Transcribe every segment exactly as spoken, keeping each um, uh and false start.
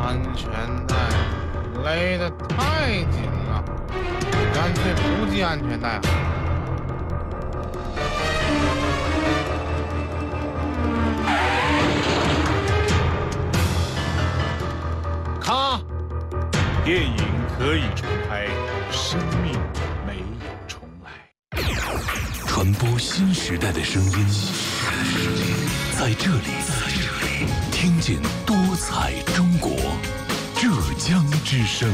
安全带勒得太紧了，干脆不系安全带好了。咔！ 电影可以重拍，生命没有重来。 传播新时代的声音，在这里，听见多彩中国，浙江之声。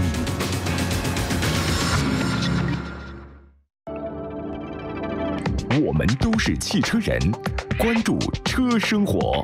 我们都是汽车人，关注车生活。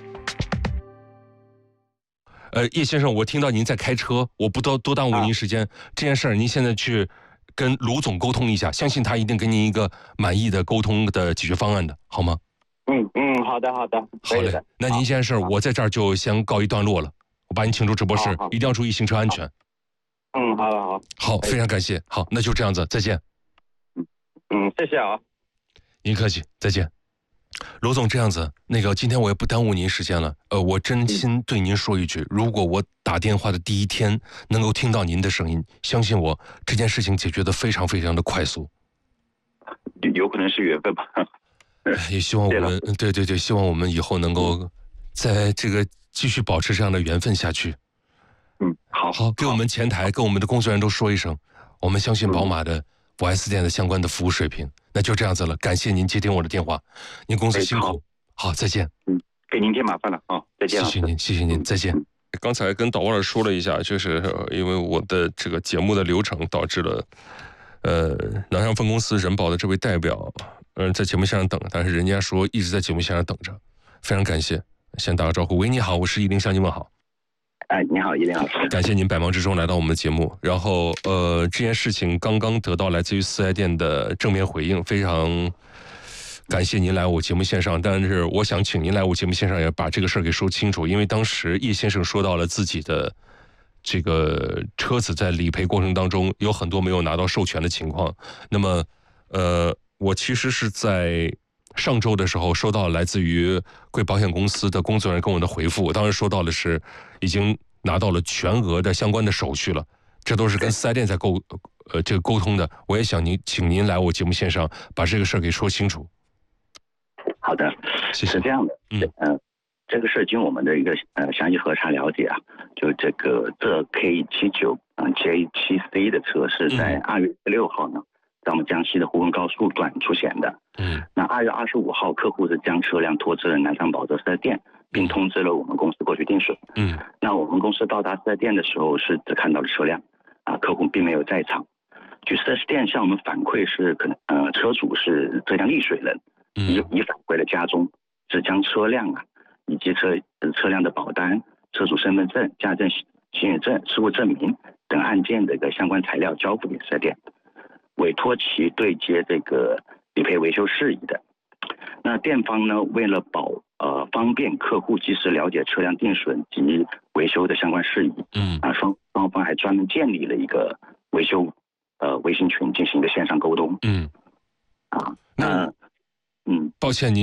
呃，叶先生，我听到您在开车，我不多多耽误您时间。啊、这件事儿，您现在去跟卢总沟通一下，相信他一定给您一个满意的沟通的解决方案的，好吗？ 嗯嗯，好的好的， 好嘞。那您现在事儿，我在这儿就先告一段落了，我把您请出直播室，一定要注意行车安全。 嗯，好好好。 好，非常感谢。好，那就这样子，再见。 嗯嗯，谢谢啊。 您客气，再见。罗总，这样子，那个今天我也不耽误您时间了。呃，我真心对您说一句，如果我打电话的第一天能够听到您的声音，相信我，这件事情解决的非常非常的快速。 有可能是缘分吧。 也希望我们，对对对，希望我们以后能够在这个继续保持这样的缘分下去。 嗯，好， 好，给我们前台跟我们的工作人员都说一声，我们相信宝马的五 S 店的相关的服务水平。那就这样子了，感谢您接听我的电话，您公司辛苦，好，再见。 嗯，给您添麻烦了啊，再见。 谢谢您，谢谢您，再见。刚才跟导播说了一下，就是因为我的这个节目的流程导致了，呃，南上分公司人保的这位代表，嗯、呃，在节目线上等，但是人家说一直在节目线上等着，非常感谢。先打个招呼，喂，你好，我是依林，向您问好。 哎，你好，依林老师， 感谢您百忙之中来到我们的节目。然后，呃，这件事情刚刚得到来自于四 S 店的正面回应，非常感谢您来我节目线上。但是，我想请您来我节目线上，也把这个事儿给说清楚，因为当时叶先生说到了自己的这个车子在理赔过程当中有很多没有拿到授权的情况。那么，呃，我其实是在上周的时候收到来自于贵保险公司的工作人员跟我的回复，我当时说到的是已经拿到了全额的相关的手续了，这都是跟四 S 店在沟呃这个沟通的。我也想您请您来我节目线上把这个事儿给说清楚。 好的， 谢谢。 是这样的，嗯嗯、呃，这个是经我们的一个呃详细核查了解啊，就这个这 K 七九啊 J 七 C 的车是在二月十六号呢。嗯在我们江西的沪昆高速段出现的。 嗯， 那二月二十五号，客户是将车辆拖至了南商宝泽四 S 店，并通知了我们公司过去定损。 嗯， 那我们公司到达四 S 店的时候是只看到了车辆，啊，客户并没有在场。据四 S 店向我们反馈是，可能呃车主是浙江丽水人，已已返回了家中，只将车辆啊以及车车辆的保单、车主身份证、驾证、行驶证、事故证明等案件的一个相关材料交付给四 S 店。委托其对接这个理赔维修事宜的。那店方呢，为了保呃方便客户及时了解车辆定损及维修的相关事宜， 嗯啊双双方还专门建立了一个维修呃微信群进行一个线上沟通。 嗯啊，那嗯， 抱歉您。